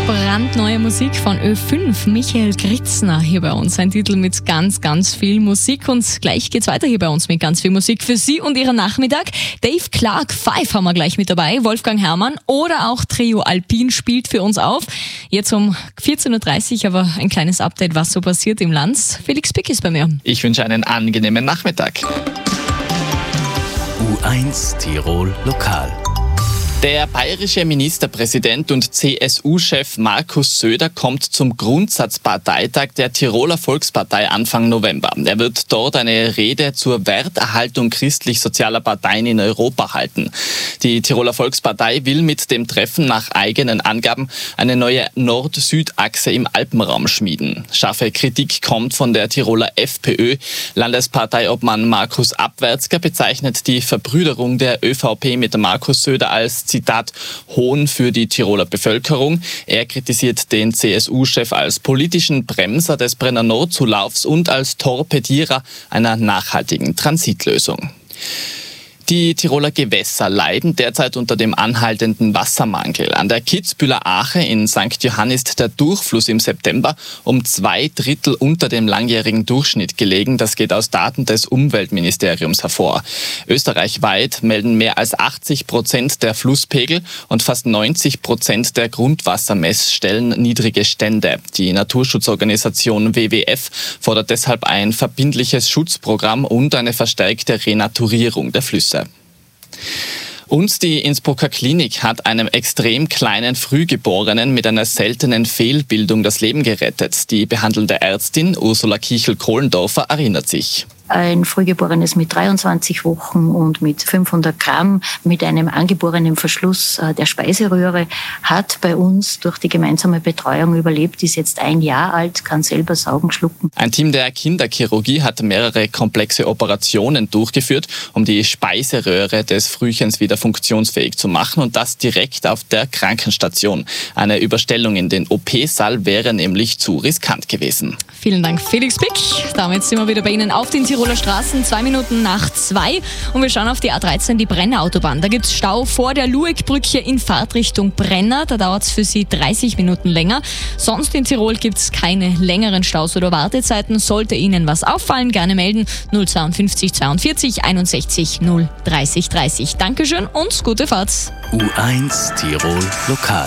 Brandneue Musik von Ö5, Michael Gritzner hier bei uns. Ein Titel mit ganz, ganz viel Musik. Und gleich geht's weiter hier bei uns mit ganz viel Musik für Sie und Ihren Nachmittag. Dave Clark 5 haben wir gleich mit dabei. Wolfgang Herrmann oder auch Trio Alpin spielt für uns auf. Jetzt um 14.30 Uhr aber ein kleines Update, was so passiert im Land. Felix Pick ist bei mir. Ich wünsche einen angenehmen Nachmittag. U1 Tirol Lokal. Der bayerische Ministerpräsident und CSU-Chef Markus Söder kommt zum Grundsatzparteitag der Tiroler Volkspartei Anfang November. Er wird dort eine Rede zur Werterhaltung christlich-sozialer Parteien in Europa halten. Die Tiroler Volkspartei will mit dem Treffen nach eigenen Angaben eine neue Nord-Süd-Achse im Alpenraum schmieden. Scharfe Kritik kommt von der Tiroler FPÖ. Landesparteiobmann Markus Abwärtsger bezeichnet die Verbrüderung der ÖVP mit Markus Söder als Zitat, Hohn für die Tiroler Bevölkerung. Er kritisiert den CSU-Chef als politischen Bremser des Brenner Nordzulaufs und als Torpedierer einer nachhaltigen Transitlösung. Die Tiroler Gewässer leiden derzeit unter dem anhaltenden Wassermangel. An der Kitzbüheler Ache in St. Johann ist der Durchfluss im September um 2/3 unter dem langjährigen Durchschnitt gelegen. Das geht aus Daten des Umweltministeriums hervor. Österreichweit melden mehr als 80% der Flusspegel und fast 90% der Grundwassermessstellen niedrige Stände. Die Naturschutzorganisation WWF fordert deshalb ein verbindliches Schutzprogramm und eine verstärkte Renaturierung der Flüsse. Und die Innsbrucker Klinik hat einem extrem kleinen Frühgeborenen mit einer seltenen Fehlbildung das Leben gerettet. Die behandelnde Ärztin Ursula Kichel-Kohlendorfer erinnert sich. Ein Frühgeborenes mit 23 Wochen und mit 500 Gramm mit einem angeborenen Verschluss der Speiseröhre hat bei uns durch die gemeinsame Betreuung überlebt, ist jetzt 1 Jahr alt, kann selber saugen, schlucken. Ein Team der Kinderchirurgie hat mehrere komplexe Operationen durchgeführt, um die Speiseröhre des Frühchens wieder funktionsfähig zu machen und das direkt auf der Krankenstation. Eine Überstellung in den OP-Saal wäre nämlich zu riskant gewesen. Vielen Dank, Felix Pick. Damit sind wir wieder bei Ihnen auf den Tiroler Straßen, 2:02 und wir schauen auf die A13, die Brenner-Autobahn. Da gibt es Stau vor der Lueckbrücke in Fahrtrichtung Brenner. Da dauert es für Sie 30 Minuten länger. Sonst in Tirol gibt es keine längeren Staus oder Wartezeiten. Sollte Ihnen was auffallen, gerne melden 052 42 61 030 30. Dankeschön und gute Fahrt. U1 Tirol Lokal.